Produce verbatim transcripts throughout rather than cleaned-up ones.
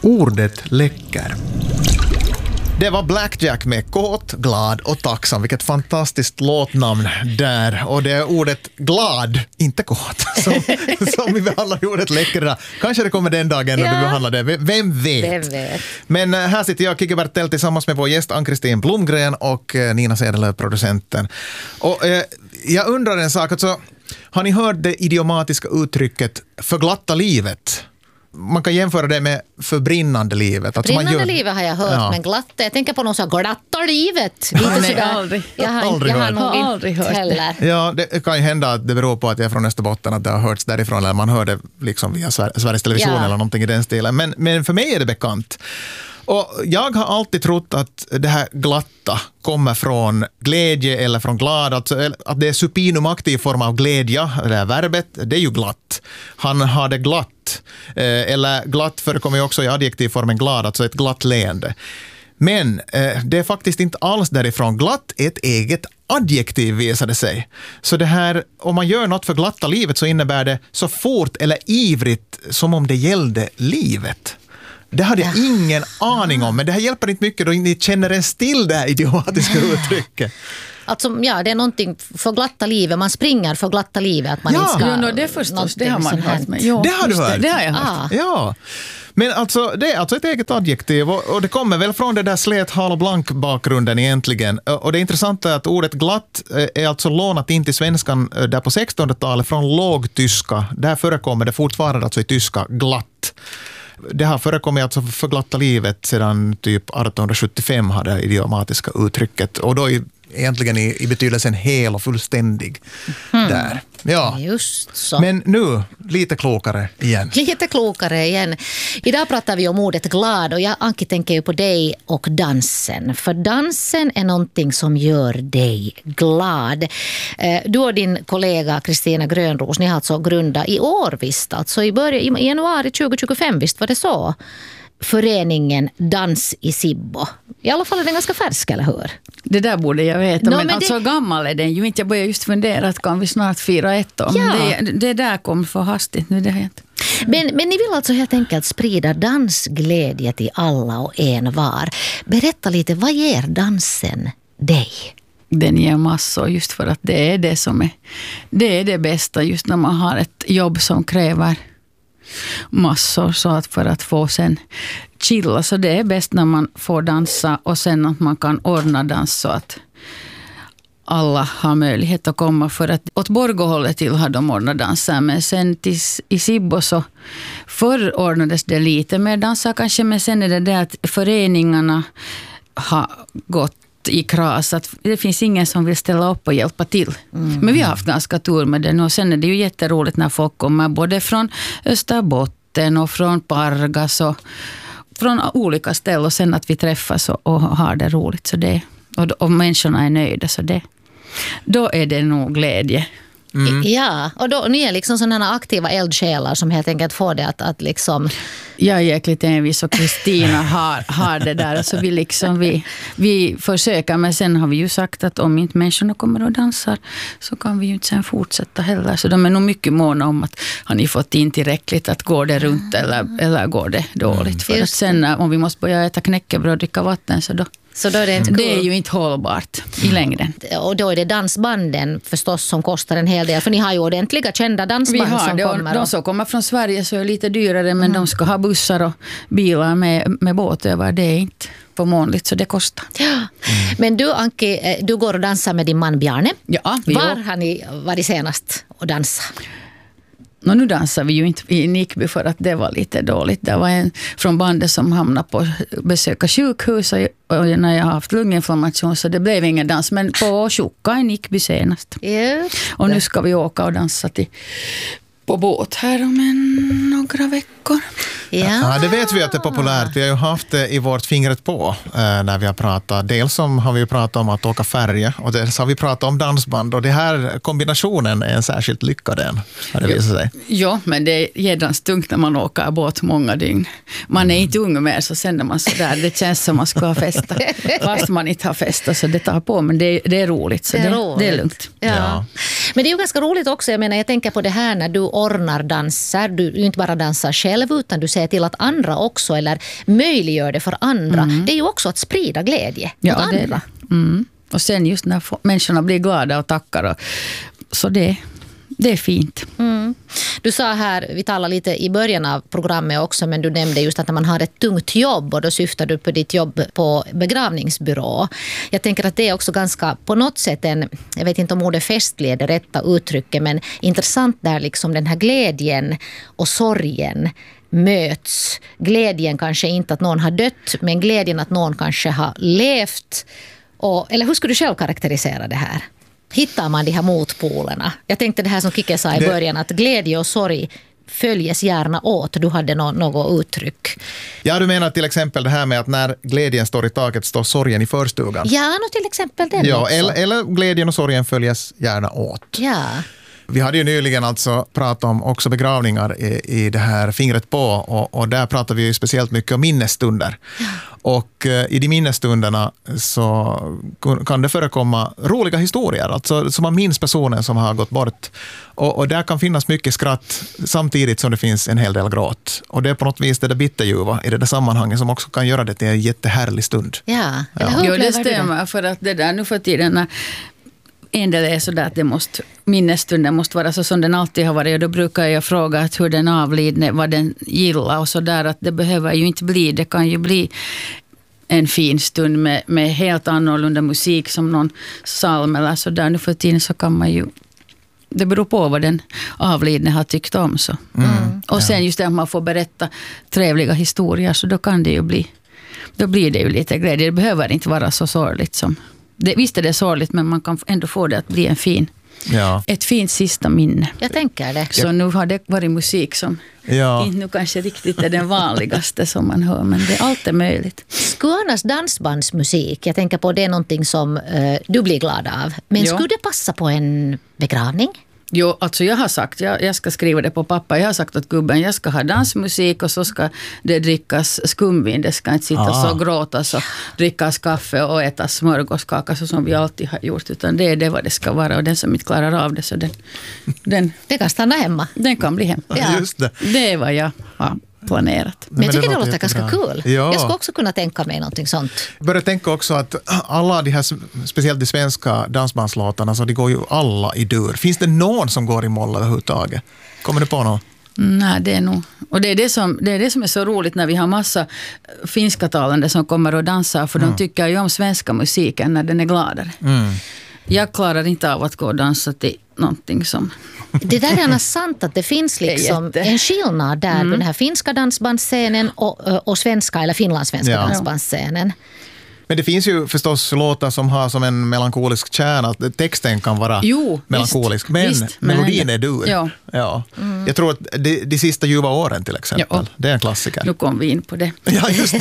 Ordet läcker. Det var Blackjack med Kåt, glad och tacksam. Vilket fantastiskt låtnamn där. Och det är ordet glad, inte kåt, som, som vi behandlar i ordet läcker idag. Kanske det kommer den dagen när ja. du behandlar det. Vem vet? Vem vet? Men här sitter jag, Kikki Bertell, tillsammans med vår gäst Ann-Kristin Blomgren och Nina Sedelöv, producenten. Och eh, jag undrar en sak. Alltså, har ni hört det idiomatiska uttrycket förglatta livet? Man kan jämföra det med förbrinnande livet. Alltså brinnande man gör... livet har jag hört, ja. men glatt, jag tänker på någon som glattar livet. Lite Nej, sådär. aldrig. Jag har, aldrig jag har hört. nog har aldrig hört heller. det. Ja, det kan ju hända att det beror på att jag är från Österbotten, att det har hörts därifrån, eller man hör det liksom via Sver- Sveriges Television ja. eller någonting i den stilen. Men, men för mig är det bekant. Och jag har alltid trott att det här glatta kommer från glädje eller från glad, alltså att det är supinum aktiv form av glädje, det här verbet, det är ju glatt. Han har det glatt, eller glatt förekommer ju också i adjektivformen glad, alltså ett glatt leende. Men det är faktiskt inte alls därifrån. Glatt är ett eget adjektiv, visade sig. Så det här, om man gör något för glatta livet så innebär det så fort eller ivrigt som om det gällde livet. Det hade jag ingen aning om, men det här hjälper inte mycket då ni känner en still det här idiomatiska uttrycket. Alltså, ja, det är någonting för glatta livet. Man springer för glatta livet. Att man ja, inte ska, ja no, det förstås. Det har man hört. Men, jo, det har du hört? Det, det har jag hört. Ah. Ja. Men alltså, det är alltså ett eget adjektiv och, och det kommer väl från det där slät, hal och blank bakgrunden egentligen. Och det intressanta är att ordet glatt är alltså lånat in till svenskan där på sextonhundratalet från lågtyska. Där förekommer det fortfarande alltså i tyska glatt. Det har förekommit alltså för glatta livet sedan typ arton sjuttiofem hade det idiomatiska uttrycket. Och då i, egentligen i, i betydelsen hel och fullständig mm. där. Ja. Just så. Men nu, lite klokare igen. Lite klokare igen. Idag pratar vi om ordet glad och jag, Anki, tänker ju på dig och dansen. För dansen är någonting som gör dig glad. Du och din kollega Kristina Grönros, ni har alltså grundat i år visst, alltså i, början, i januari tjugo tjugofem, visst var det så? Föreningen Dans i Sibbo. I alla fall är den ganska färsk, eller hur? Det där borde jag veta, no, men, men alltså det... gammal är den ju inte. Jag börjar just fundera att kan vi snart fira ett år. Ja. Men det, det där kom för hastigt nu, det har inte. Men, men ni vill alltså helt enkelt sprida dansglädje till alla och en var. Berätta lite, vad ger dansen dig? Den ger massor, just för att det är det som är det, är det bästa just när man har ett jobb som kräver massor, så att för att få sen chilla, så det är bäst när man får dansa och sen att man kan ordna dans så att alla har möjlighet att komma, för att åt Borgåhållet till har de ordnat danser, men sen till, i Sibbo så förr ordnades det lite mer danser kanske, men sen är det det att föreningarna har gått i kras, att det finns ingen som vill ställa upp och hjälpa till. Mm. Men vi har haft ganska tur med det, och sen är det ju jätteroligt när folk kommer både från Österbotten och från Pargas och från olika ställen, och sen att vi träffas och, och har det roligt, så det, och, och människorna är nöjda, så det, då är det nog glädje. Mm. Ja, och då, ni är liksom sådana aktiva eldsjälar som helt enkelt får det att, att liksom... Jag är jäkligt envis och Kristina har, har det där. Alltså vi, liksom, vi, vi försöker, men sen har vi ju sagt att om inte människorna kommer och dansar så kan vi ju inte sen fortsätta heller. Så de är nog mycket måna om att har ni fått in tillräckligt, att går det runt eller, eller går det dåligt. För att sen om vi måste börja äta knäckebröd och dricka vatten, så då... Så då är det, inte det är ju inte hållbart i längden. Och då är det dansbanden förstås som kostar en hel del. För ni har ju ordentliga kända dansband vi har som det, kommer. De som kommer från Sverige så är lite dyrare, men mm. de ska ha bussar och bilar med, med båt över. Det är inte förmånligt, så det kostar. Ja. Mm. Men du, Anki, du går och dansar med din man Bjarne. Ja, vi Var går. har ni varit senast och dansa? No, nu dansar vi ju inte i Nickby för att det var lite dåligt. Det var en från bandet som hamnade på besöka sjukhus och, och när jag har haft lunginflammation, så det blev ingen dans. Men på Tjocka i Nickby senast. Yes. Och nu ska vi åka och dansa till, på båt här om en, några veckor. Ja. Ja, det vet vi att det är populärt. Vi har ju haft det i vårt fingret på eh, när vi har pratat. Dels om, har vi pratat om att åka färja, och dels har vi pratat om dansband. Och det här kombinationen är en särskilt lyckad en, har det visat sig. Ja, men det är jädrans tungt när man åker båt många dygn. Man är inte ung mer, så sen när man sådär, det känns som man ska ha festa. Fast man inte har festa, så det tar på, men det, det är roligt, så det, det, är, det är lugnt. Ja. Ja. Men det är ju ganska roligt också, jag menar, jag tänker på det här när du ordnar danser, du inte bara dansar själv utan du ser till att andra också, eller möjliggör det för andra. Mm. Det är ju också att sprida glädje ja, åt andra. Det mm. Och sen just när människorna blir glada och tackar. Och, så det, det är fint. Mm. Du sa här, vi talade lite i början av programmet också, men du nämnde just att när man har ett tungt jobb, och då syftar du på ditt jobb på begravningsbyrå. Jag tänker att det är också ganska på något sätt en, jag vet inte om ordet festlig är det rätta uttrycket, men intressant där liksom den här glädjen och sorgen möts. Glädjen kanske inte att någon har dött, men glädjen att någon kanske har levt. Och, eller hur skulle du själv karaktärisera det här? Hittar man de här motpolerna? Jag tänkte det här som Kike sa i det... början, att glädje och sorg följes gärna åt. Du hade no- något uttryck. Ja, du menar till exempel det här med att när glädjen står i taket står sorgen i förstugan. Ja, no, till exempel den ja, också. Eller, eller glädjen och sorgen följes gärna åt. Ja. Vi hade ju nyligen alltså pratat om också begravningar i, i det här Fingret på, och, och där pratar vi ju speciellt mycket om minnesstunder. Ja. Och eh, i de minnesstunderna så kan det förekomma roliga historier, alltså som man minns personen som har gått bort. Och, och där kan finnas mycket skratt samtidigt som det finns en hel del gråt. Och det är på något vis det där bitterljuva i det där sammanhanget som också kan göra det till en jättehärlig stund. Ja, ja. Hur jo, det stämmer, det? För att det där nu för tiden en del är så där att det måste, minnesstunden måste vara så som den alltid har varit, och då brukar jag fråga att hur den avlidne, vad den gillar och så där, att det behöver ju inte bli, det kan ju bli en fin stund med, med helt annorlunda musik som någon psalm eller så där. Nu för tiden så kan man ju, det beror på vad den avlidne har tyckt om så. Mm, och sen just det att man får berätta trevliga historier, så då kan det ju bli, då blir det ju lite glädje. Det behöver inte vara så sorgligt som det, visst är det sorgligt, men man kan ändå få det att bli en fin, ja. Ett fint sista minne. Jag tänker det. Så nu har det varit musik som ja. inte nu kanske riktigt är den vanligaste som man hör, men det, allt är möjligt. Skulle annars dansbandsmusik, jag tänker på det är någonting som uh, du blir glad av, men jo. Skulle det passa på en begravning? Jo, alltså jag har sagt, jag, jag ska skriva det på pappa, jag har sagt att gubben, jag ska ha dansmusik och så ska det drickas skumvin, det ska inte sitta ah. så gråtas och drickas kaffe och ätas smörgåskaka så som vi alltid har gjort, utan det är det vad det ska vara, och den som inte klarar av det så den... den det kan stanna hemma. Den kan bli hemma. Ja. Just det. Det är vad jag har planerat. Men jag tycker det, det låter ganska kul. Ja. Jag skulle också kunna tänka mig någonting sånt. Jag börjar tänka också att alla de här, speciellt de svenska dansbandslåtarna, så de går ju alla i dur. Finns det någon som går i moll överhuvudtaget? Kommer du på någon? Nej, det är nog. Och det är det, som, det är det som är så roligt när vi har massa finska talande som kommer och dansar, för mm. de tycker ju om svenska musiken när den är gladare. Mm. Jag klarar inte av att gå och dansa till någonting som... Det där är annars sant att det finns liksom en skillnad där mm. på den här finska dansbandsscenen och, och svenska eller finlandssvenska ja. dansbandsscenen. Men det finns ju förstås låtar som har som en melankolisk kärna. Texten kan vara jo, melankolisk, visst, men visst, melodin är dur. Ja. Ja. Mm. Jag tror att de, de sista ljuva åren till exempel, ja. Det är en klassiker. Nu kom vi in på det. Ja, just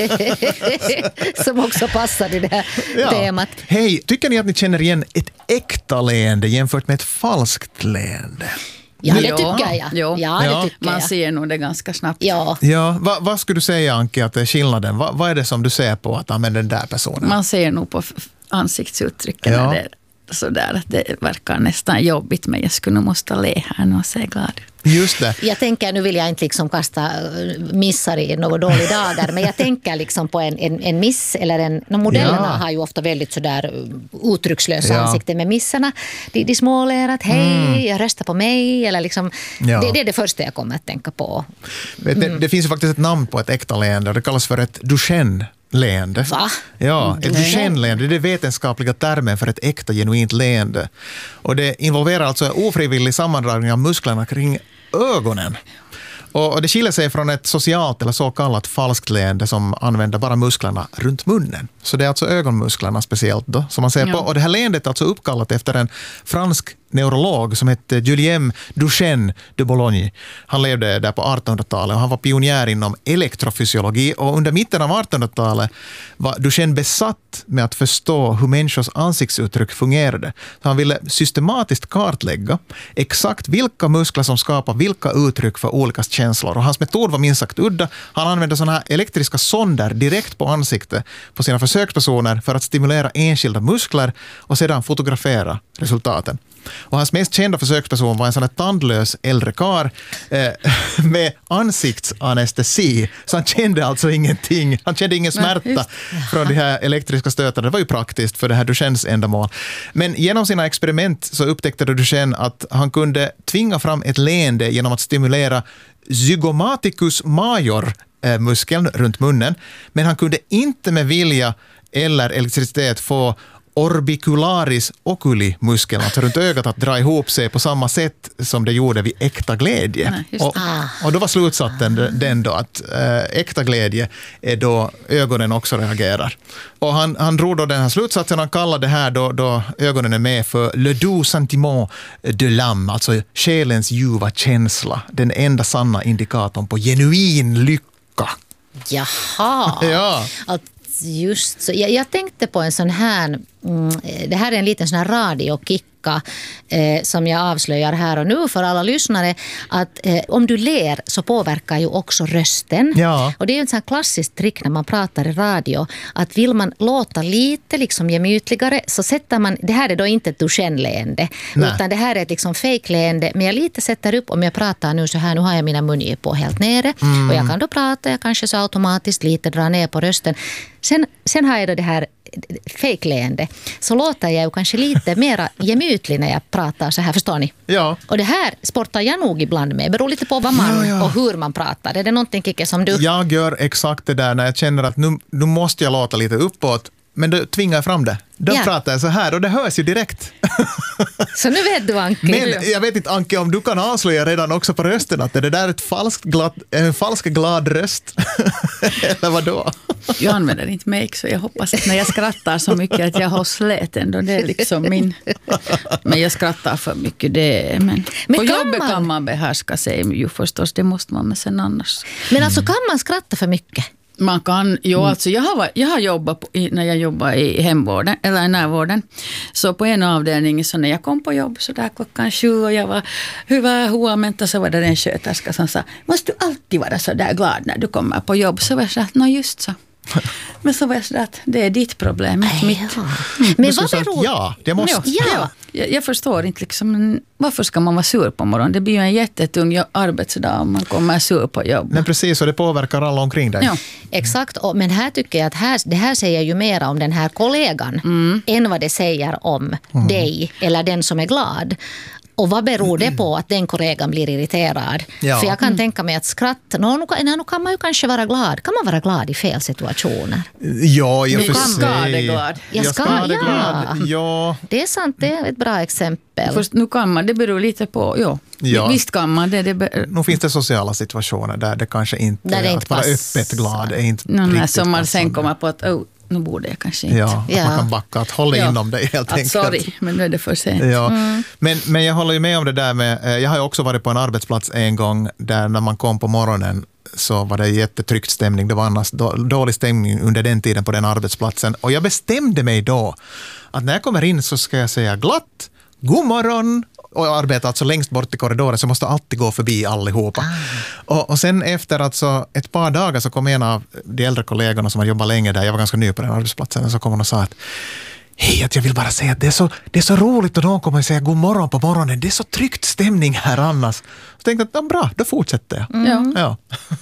det. Som också passar i det här ja. temat. Hej, tycker ni att ni känner igen ett äkta leende jämfört med ett falskt leende? Ja, det tycker jag. Jo. Ja, det ja. tycker Man jag. ser nog det ganska snabbt. Ja. Ja, vad, vad skulle du säga, Anki, att det är skillnaden? Vad, vad är det som du ser på att använda den där personen? Man ser nog på ansiktsuttrycken ja. när det är sådär att det verkar nästan jobbigt, men jag skulle nog måste le här och se glad ut. Just det. Jag tänker, nu vill jag inte liksom kasta missar i några dåliga dagar, men jag tänker liksom på en, en, en miss eller en, no, modellerna ja. har ju ofta väldigt sådär uttryckslösa ja. ansikten, med missarna, de, de småler att hej, mm. jag röstar på mig, eller liksom, ja. det, det är det första jag kommer att tänka på. Mm. Det, det finns ju faktiskt ett namn på ett äkta leende, det kallas för ett Duchenne. Leende. Va? Ja, ett Duchenne-leende, det är det vetenskapliga termen för ett äkta genuint leende. Och det involverar alltså en ofrivillig sammandragning av musklerna kring ögonen. Och det skiljer sig från ett socialt eller så kallat falskt leende som använder bara musklerna runt munnen. Så det är alltså ögonmusklerna speciellt då som man ser ja. på. Och det här leendet är alltså uppkallat efter en fransk neurolog som hette Julien Duchenne de Boulogne. Han levde där på artonhundratalet och han var pionjär inom elektrofysiologi, och under mitten av artonhundratalet var Duchenne besatt med att förstå hur människors ansiktsuttryck fungerade. Så han ville systematiskt kartlägga exakt vilka muskler som skapar vilka uttryck för olika känslor. Och hans metod var minst sagt udda. Han använde sådana här elektriska sonder direkt på ansiktet på sina försökspersoner för att stimulera enskilda muskler och sedan fotografera resultaten. Och hans mest kända försöksperson var en sån här tandlös äldre kar eh, med ansiktsanestesi. Så han kände alltså ingenting. Han kände ingen smärta just. från de här elektriska stötarna. Det var ju praktiskt för det här Duchennes ändamål. Men genom sina experiment så upptäckte Duchenne att han kunde tvinga fram ett leende genom att stimulera zygomaticus major, eh, muskeln runt munnen. Men han kunde inte med vilja eller elektricitet få orbicularis oculi muskeln, alltså runt ögat, att dra ihop sig på samma sätt som det gjorde vid äkta glädje. Nej, och, och då var slutsatsen ah. den då att äh, äkta glädje är då ögonen också reagerar. Och han, han drog då den här slutsatsen, han kallade det här då, då ögonen är med för le doux sentiment de l'âme, alltså själens ljuva känsla, den enda sanna indikatorn på genuin lycka. Jaha. Ja. Att just så. Jag, jag tänkte på en sån här, mm, det här är en liten sån här radiokicka eh, som jag avslöjar här och nu för alla lyssnare, att eh, om du ler så påverkar ju också rösten. Ja. Och det är ju en sån här klassisk trick när man pratar i radio, att vill man låta lite liksom gemytligare så sätter man, det här är då inte ett Duchenne-leende, utan det här är ett liksom fake-leende, men jag lite sätter upp, om jag pratar nu så här, nu har jag mina mungippor helt nere mm. och jag kan då prata, jag kanske så automatiskt lite dra ner på rösten. Sen, sen har jag då det här fake-leende, så låter jag ju kanske lite mer gemytlig när jag pratar så här, förstår ni? Ja. Och det här sportar jag nog ibland med, beror lite på vad man ja, ja. och hur man pratar. Är det någonting, Kike, som du... Jag gör exakt det där när jag känner att nu, nu måste jag låta lite uppåt, men då tvingar jag fram det. Då ja. pratar jag så här och det hörs ju direkt. Så nu vet du, Anke. Men jag vet inte, Anke, om du kan avslöja redan också på rösten att är det där ett falskt glad, en falsk glad röst? Eller vad då? Jag använder inte make, så jag hoppas att när jag skrattar så mycket att jag har slät ändå. Det är liksom min... Men jag skrattar för mycket, det är... Men, men på jobbet man... kan man behärska sig ju förstås, det måste man med sen annars. Men alltså kan man skratta för mycket? Man kan, jo, Mm. alltså jag har, jag har jobbat på, när jag jobbar i hemvården eller i närvården, så på en avdelning så när jag kom på jobb så där klockan sju och jag var hyvä huomenta, så var det en sköterska som sa, måste du alltid vara så där glad när du kommer på jobb? Så var jag så att, nå just så. Men så var jag så att det är ditt problem, inte mitt. Ja. Mm. Men vad beror... Ja, det måste... Ja, ja. Jag, jag förstår inte liksom, varför ska man vara sur på morgonen? Det blir ju en jättetung arbetsdag om man kommer sur på jobb. Men precis, och det påverkar alla omkring dig. Ja. Exakt, och, men här tycker jag att här, det här säger ju mer om den här kollegan mm. än vad det säger om mm. dig eller den som är glad. Och vad beror det på att den kollegan blir irriterad? Ja. För jag kan mm. tänka mig att skratt, no, nu, nu kan man ju kanske vara glad. Kan man vara glad i fel situationer? Ja, jag får se. Skadeglad. Jag ska, skadeglad. Ja. ja. Det är sant, det är ett bra exempel. Först, nu kan man, det beror lite på, ja. ja. Visst kan man det. det ber... Nu finns det sociala situationer där det kanske inte, där det inte att vara öppet glad är inte no, riktigt nej, som man passande. sen kommer på att, oh, nu borde jag kanske inte. Ja, ja. man kan backa, att hålla ja. inom dig helt att, enkelt. Sorry, men nu är det för sent. Ja. Mm. Men, men jag håller ju med om det där med, jag har ju också varit på en arbetsplats en gång där när man kom på morgonen så var det jättetryckt stämning. Det var annars dålig stämning under den tiden på den arbetsplatsen. Och jag bestämde mig då att när jag kommer in så ska jag säga glatt, god morgon. Och jag arbetar alltså längst bort i korridoren så jag måste alltid gå förbi allihopa. Ah. Och, och sen efter alltså ett par dagar så kom en av de äldre kollegorna som har jobbat länge där, jag var ganska ny på den arbetsplatsen, och så kom hon och sa att hej, att jag vill bara säga att det är så, det är så roligt och de kommer att säga god morgon på morgonen. Det är så tryckt stämning här annars. Så tänkte jag att ja, bra, då fortsätter jag. Mm. Ja.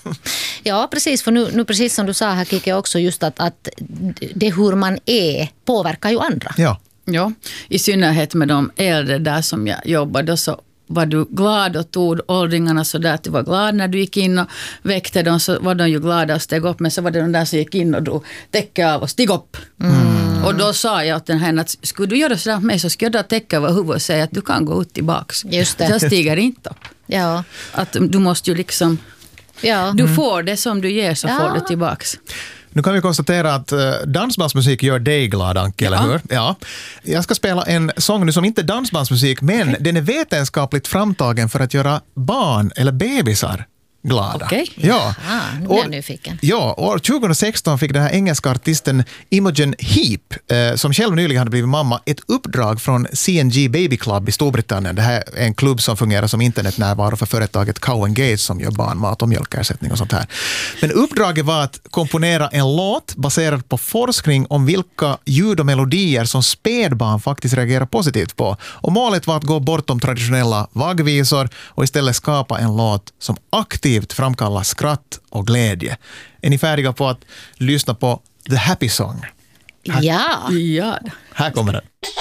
Ja, precis. För nu, nu precis som du sa här, Kike, också just att, att det hur man är påverkar ju andra. Ja. Ja, i synnerhet med de äldre där som jag jobbade, så var du glad och tog åldringarna så där att du var glad när du gick in och väckte dem, så var de ju glada och steg upp, men så var det de där som gick in och drog täcka av och stig upp. Mm. Och då sa jag åt den här att skulle du göra sådär med mig så skulle jag dra täcka över huvudet och säga att du kan gå ut tillbaks. Just det. Jag stiger inte upp. Ja. Att du måste ju liksom, ja. du får det som du ger så ja. får du tillbaks. Nu kan vi konstatera att uh, dansbandsmusik gör dig glad, Anke, eller ja. hur? Ja. Jag ska spela en sång nu som inte är dansbandsmusik, men okay. den är vetenskapligt framtagen för att göra barn eller bebisar glada. Okej. Ja. Ah, nu är jag nyfiken. Ja, år tjugohundrasexton fick den här engelska artisten Imogen Heap, eh, som själv nyligen hade blivit mamma, ett uppdrag från C and G Baby Club i Storbritannien. Det här är en klubb som fungerar som internetnärvaro för företaget Cow and Gage som gör barnmat och mjölkersättning och sånt här. Men uppdraget var att komponera en låt baserad på forskning om vilka ljud och melodier som spädbarn faktiskt reagerar positivt på. Och målet var att gå bortom traditionella vaggvisor och istället skapa en låt som aktivt framkallar skratt och glädje. Är ni färdiga på att lyssna på The Happy Song? Ja. Ja. Här kommer den.